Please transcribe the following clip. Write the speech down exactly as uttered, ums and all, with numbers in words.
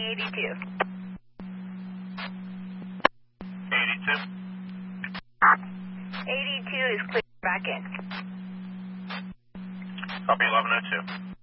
eighty-two. eighty-two. eighty-two is clear back in. Copy eleven oh two.